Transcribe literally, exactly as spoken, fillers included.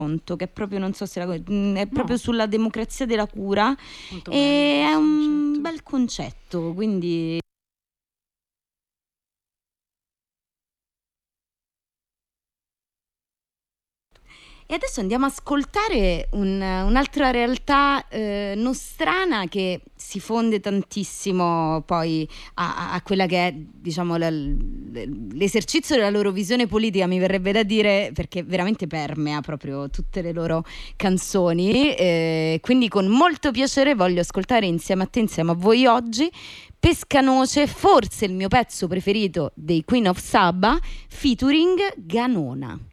che è proprio, non so se la, è proprio no. sulla democrazia della cura. Molto e bello, è un concetto. bel concetto, quindi e adesso andiamo a ascoltare un, un'altra realtà eh, nostrana che si fonde tantissimo poi a, a quella che è, diciamo, la, l'esercizio della loro visione politica, mi verrebbe da dire, perché veramente permea proprio tutte le loro canzoni. Eh, quindi con molto piacere voglio ascoltare insieme a te, insieme a voi oggi, Pescanoce, forse il mio pezzo preferito dei Queen of Saba, featuring Ganona.